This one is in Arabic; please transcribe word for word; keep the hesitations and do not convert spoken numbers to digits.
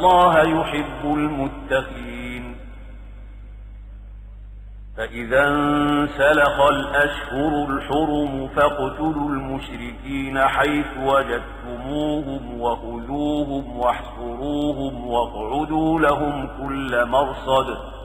الله يحب المتقين. فإذا انسلخ الأشهر الحرم فاقتلوا المشركين حيث وجدتموهم وخذوهم واحصروهم واقعدوا لهم كل مرصد